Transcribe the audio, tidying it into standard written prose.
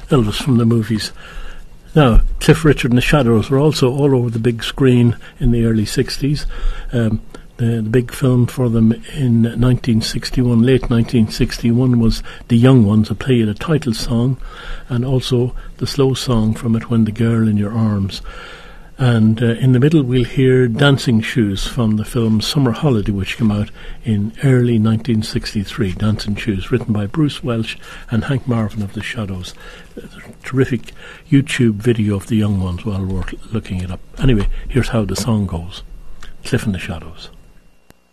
Elvis from the movies. Now, Cliff Richard and the Shadows were also all over the big screen in the early 60s. The big film for them in 1961, late 1961, was The Young Ones, a play and a title song, and also the slow song from it, When the Girl in Your Arms. And in the middle we'll hear Dancing Shoes from the film Summer Holiday, which came out in early 1963. Dancing Shoes, written by Bruce Welch and Hank Marvin of the Shadows. A terrific YouTube video of The Young Ones, well worth looking it up. Anyway, here's how the song goes. Cliff and the Shadows.